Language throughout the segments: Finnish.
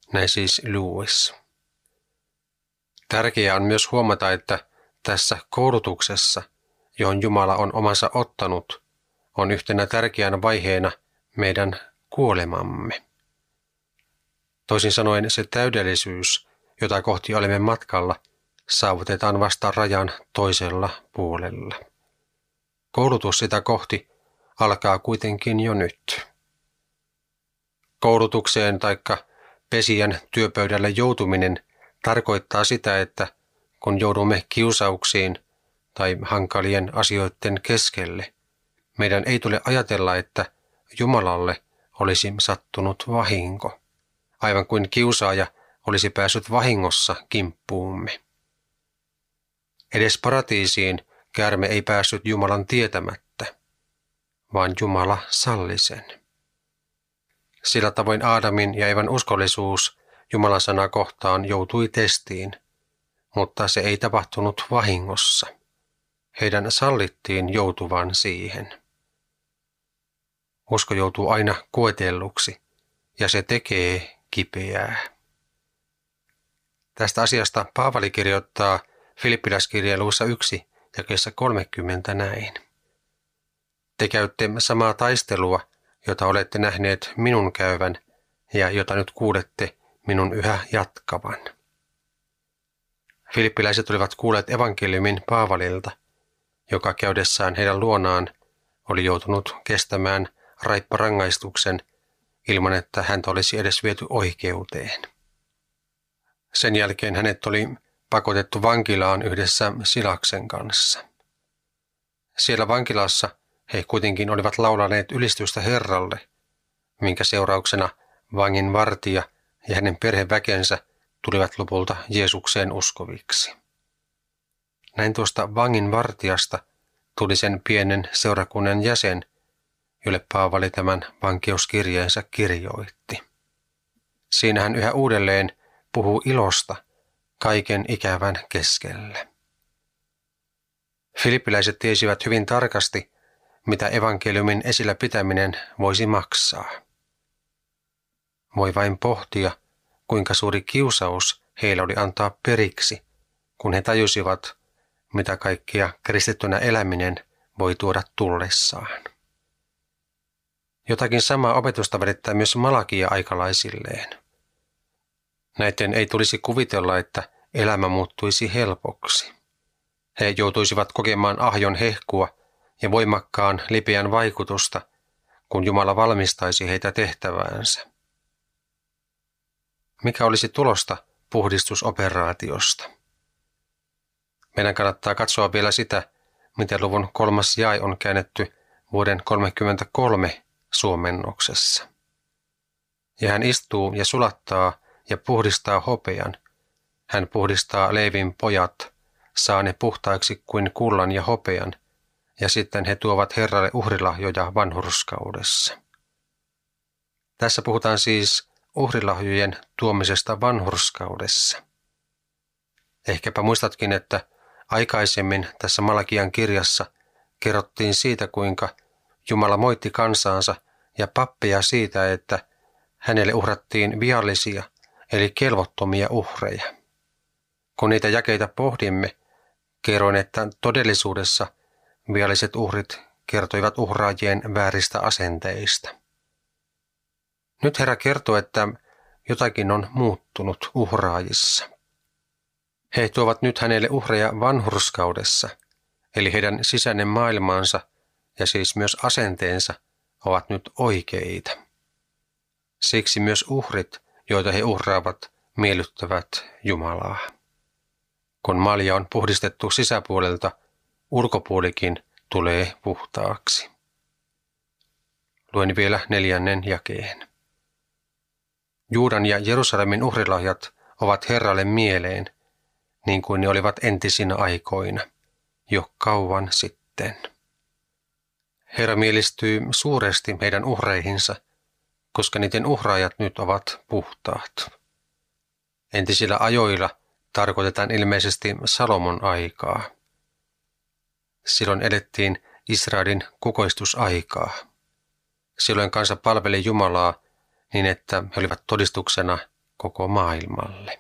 Näin siis Lewis. Tärkeää on myös huomata, että tässä koulutuksessa, johon Jumala on omansa ottanut, on yhtenä tärkeänä vaiheena meidän kuolemamme. Toisin sanoen se täydellisyys, jota kohti olemme matkalla, saavutetaan vasta rajan toisella puolella. Koulutus sitä kohti alkaa kuitenkin jo nyt. Koulutukseen taikka pesijän työpöydälle joutuminen tarkoittaa sitä, että kun joudumme kiusauksiin tai hankalien asioiden keskelle, meidän ei tule ajatella, että Jumalalle olisi sattunut vahinko, aivan kuin kiusaaja olisi päässyt vahingossa kimppuumme. Edes paratiisiin käärme ei päässyt Jumalan tietämättä, vaan Jumala salli sen. Sillä tavoin Aadamin ja Evan uskollisuus Jumalan sanaa kohtaan joutui testiin, mutta se ei tapahtunut vahingossa. Heidän sallittiin joutuvan siihen. Usko joutuu aina koetelluksi, ja se tekee kipeää. Tästä asiasta Paavali kirjoittaa Filippiläiskirjeen luvussa 1 jakeessa 30 näin. Te käytte samaa taistelua, jota olette nähneet minun käyvän ja jota nyt kuulette minun yhä jatkavan. Filippiläiset olivat kuulleet evankeliumin Paavalilta, joka käydessään heidän luonaan oli joutunut kestämään raipparangaistuksen ilman, että häntä olisi edes viety oikeuteen. Sen jälkeen hänet oli pakotettu vankilaan yhdessä Silaksen kanssa. Siellä vankilassa he kuitenkin olivat laulaneet ylistystä Herralle, minkä seurauksena vangin vartija ja hänen perheväkensä tulivat lopulta Jeesukseen uskoviksi. Näin tuosta vangin vartijasta tuli sen pienen seurakunnan jäsen, jolle Paavali tämän vankeuskirjeensä kirjoitti. Siinä hän yhä uudelleen puhuu ilosta kaiken ikävän keskellä. Filippiläiset tiesivät hyvin tarkasti, mitä evankeliumin esillä pitäminen voisi maksaa. Voi vain pohtia, kuinka suuri kiusaus heillä oli antaa periksi, kun he tajusivat, mitä kaikkia kristittynä eläminen voi tuoda tullessaan. Jotakin samaa opetusta välittää myös Malakia aikalaisilleen. Näiden ei tulisi kuvitella, että elämä muuttuisi helpoksi. He joutuisivat kokemaan ahjon hehkua ja voimakkaan lipeän vaikutusta, kun Jumala valmistaisi heitä tehtäväänsä. Mikä olisi tulosta puhdistusoperaatiosta? Meidän kannattaa katsoa vielä sitä, miten luvun 3. jae on käännetty vuoden 1933 suomennoksessa. Ja hän istuu ja sulattaa ja puhdistaa hopean. Hän puhdistaa Leevin pojat, saa ne puhtaiksi kuin kullan ja hopean, ja sitten he tuovat Herralle uhrilahjoja vanhurskaudessa. Tässä puhutaan siis uhrilahjojen tuomisesta vanhurskaudessa. Ehkäpä muistatkin, että aikaisemmin tässä Malakian kirjassa kerrottiin siitä, kuinka Jumala moitti kansaansa ja pappeja siitä, että hänelle uhrattiin viallisia eli kelvottomia uhreja. Kun niitä jakeita pohdimme, kerroin, että todellisuudessa vialliset uhrit kertoivat uhraajien vääristä asenteista. Nyt Herra kertoo, että jotakin on muuttunut uhraajissa. He tuovat nyt hänelle uhreja vanhurskaudessa, eli heidän sisäinen maailmansa ja siis myös asenteensa ovat nyt oikeita. Siksi myös uhrit, joita he uhraavat, miellyttävät Jumalaa. Kun malja on puhdistettu sisäpuolelta, ulkopuolikin tulee puhtaaksi. Luen vielä 4. jakeen. Juudan ja Jerusalemin uhrilahjat ovat Herralle mieleen, niin kuin ne olivat entisinä aikoina, jo kauan sitten. Herra mielistyy suuresti heidän uhreihinsa, koska niiden uhraajat nyt ovat puhtaat. Entisillä ajoilla tarkoitetaan ilmeisesti Salomon aikaa. Silloin elettiin Israelin kukoistusaikaa. Silloin kansa palveli Jumalaa niin, että he olivat todistuksena koko maailmalle.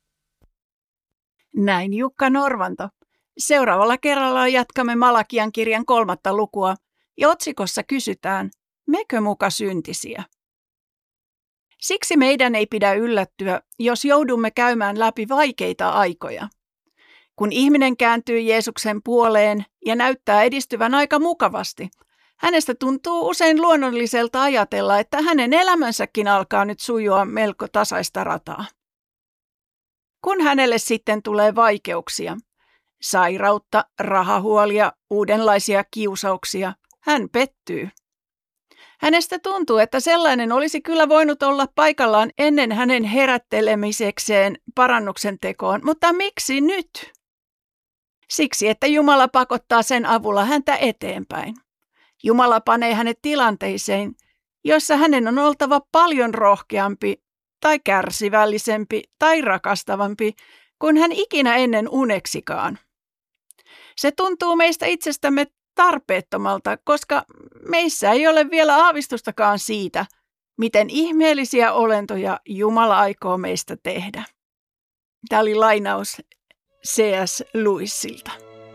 Näin Jukka Norvanto. Seuraavalla kerralla jatkamme Malakian kirjan 3. lukua ja otsikossa kysytään, mekö muka syntisiä? Siksi meidän ei pidä yllättyä, jos joudumme käymään läpi vaikeita aikoja. Kun ihminen kääntyy Jeesuksen puoleen ja näyttää edistyvän aika mukavasti, hänestä tuntuu usein luonnolliselta ajatella, että hänen elämänsäkin alkaa nyt sujua melko tasaista rataa. Kun hänelle sitten tulee vaikeuksia, sairautta, rahahuolia, uudenlaisia kiusauksia, hän pettyy. Hänestä tuntuu, että sellainen olisi kyllä voinut olla paikallaan ennen hänen herättelemisekseen parannuksen tekoon, mutta miksi nyt? Siksi, että Jumala pakottaa sen avulla häntä eteenpäin. Jumala panee hänet tilanteisiin, joissa hänen on oltava paljon rohkeampi tai kärsivällisempi tai rakastavampi kuin hän ikinä ennen uneksikaan. Se tuntuu meistä itsestämme tarpeettomalta, koska meissä ei ole vielä aavistustakaan siitä, miten ihmeellisiä olentoja Jumala aikoo meistä tehdä. Tämä oli lainaus C.S. Lewisilta.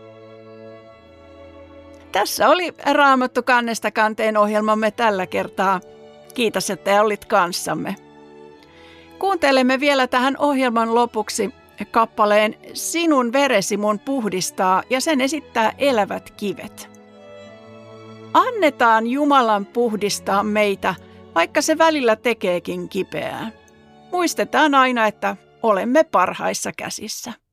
Tässä oli Raamattu kannesta kanteen ohjelmamme tällä kertaa. Kiitos, että olit kanssamme. Kuuntelemme vielä tähän ohjelman lopuksi kappaleen Sinun veresi mun puhdistaa ja sen esittää Elävät kivet. Annetaan Jumalan puhdistaa meitä, vaikka se välillä tekeekin kipeää. Muistetaan aina, että olemme parhaissa käsissä.